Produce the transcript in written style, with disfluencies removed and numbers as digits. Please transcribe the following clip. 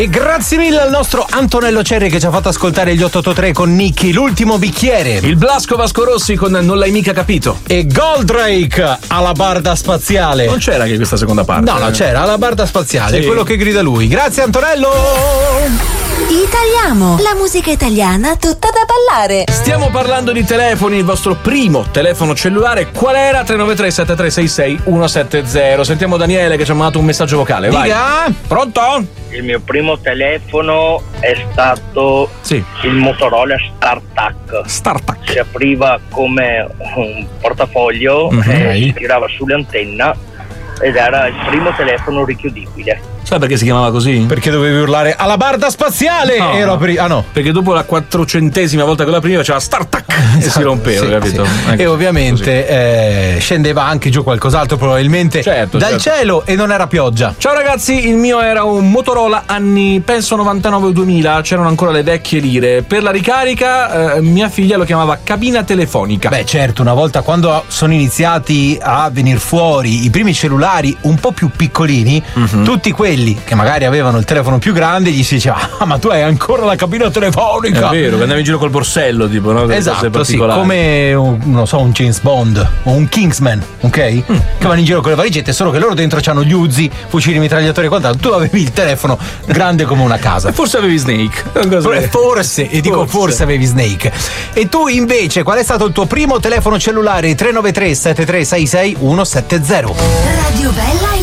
E grazie mille al nostro Antonello Cerri che ci ha fatto ascoltare gli 883 con Nicky, l'ultimo bicchiere. Il Blasco Vasco Rossi con Non l'hai mica capito. E Goldrake alla barda spaziale. Non c'era anche questa seconda parte? No, c'era alla barda spaziale, sì. È quello che grida lui. Grazie Antonello. Italiamo, la musica italiana tutta da ballare. Stiamo parlando di telefoni, il vostro primo telefono cellulare qual era? 393 7366 170. Sentiamo Daniele che ci ha mandato un messaggio vocale. Vai. Diga. Pronto? Il mio primo telefono è stato il Motorola StarTAC. StarTAC. Si apriva come un portafoglio e si tirava sull'antenna ed era il primo telefono richiudibile. Sai perché si chiamava così? Perché dovevi urlare alla barda spaziale no. Perché dopo la 400ª volta che la prima faceva StarTAC e si rompeva, capito? E ovviamente scendeva anche giù qualcos'altro probabilmente dal cielo e non era pioggia. Ciao ragazzi, il mio era un Motorola anni penso 99 o 2000, c'erano ancora le vecchie lire. Per la ricarica mia figlia lo chiamava cabina telefonica. Beh certo, una volta quando sono iniziati a venire fuori i primi cellulari un po' più piccolini, tutti quelli che magari avevano il telefono più grande gli si diceva ma tu hai ancora la cabina telefonica. È vero, che andavi in giro col borsello tipo, no? Esatto, sì, come un James Bond o un Kingsman, ok? Che vanno in giro con le valigette, solo che loro dentro c'hanno gli Uzi, fucili mitragliatori e quant'altro. Tu avevi il telefono grande come una casa. E forse avevi Snake. Forse avevi Snake. E tu invece qual è stato il tuo primo telefono cellulare? 393 7366 170. Radio Bella